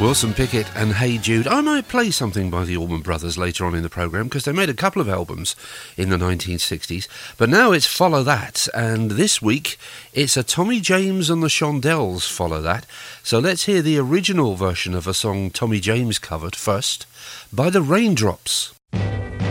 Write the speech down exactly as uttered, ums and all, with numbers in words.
Wilson Pickett and Hey Jude. I might play something by the Allman Brothers later on in the programme because they made a couple of albums in the nineteen sixties. But now it's Follow That, and this week it's a Tommy James and the Shondells Follow That. So let's hear the original version of a song Tommy James covered first by the Raindrops.